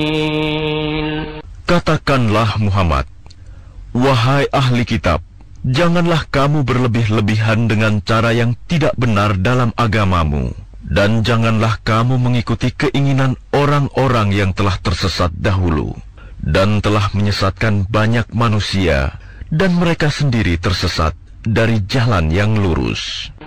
Katakanlah Muhammad, wahai ahli kitab, janganlah kamu berlebih-lebihan dengan cara yang tidak benar dalam agamamu, dan janganlah kamu mengikuti keinginan orang-orang yang telah tersesat dahulu, dan telah menyesatkan banyak manusia, dan mereka sendiri tersesat dari jalan yang lurus.